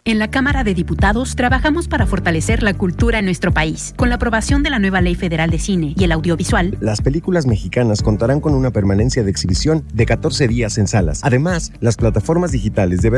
En la Cámara de Diputados trabajamos para fortalecer la cultura en nuestro país. Con la aprobación de la nueva Ley Federal de Cine y el audiovisual, las películas mexicanas contarán con una permanencia de exhibición de 14 días en salas. Además, las plataformas digitales deberán